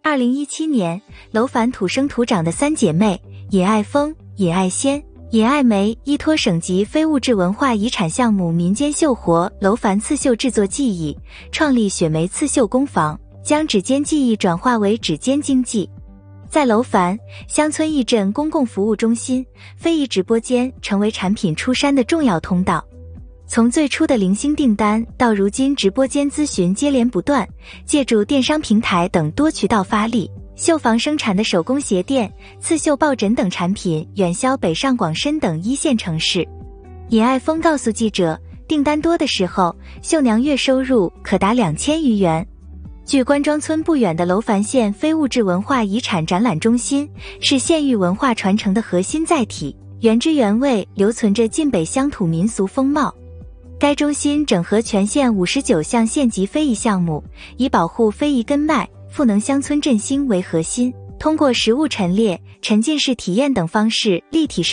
2017年，楼烦土生土长的三姐妹野爱风、野爱仙、野爱梅依托省级非物质文化遗产项目民间绣活楼烦刺绣制作技艺，创立雪梅刺绣工坊，将指尖技艺转化为指尖经济。在楼烦乡村义镇公共服务中心，非遗直播间成为产品出山的重要通道。从最初的零星订单到如今直播间咨询接连不断，借助电商平台等多渠道发力，绣坊生产的手工鞋垫、刺绣抱枕等产品远销北上广深等一线城市。野爱风告诉记者，订单多的时候，绣娘月收入可达2000余元。距关庄村不远的楼烦县非物质文化遗产展览中心，是县域文化传承的核心载体，原汁原味留存着晋北乡土民俗风貌。该中心整合全县59项县级非遗项目，以保护非遗根脉、赋能乡村振兴为核心，通过实物陈列、沉浸式体验等方式，立体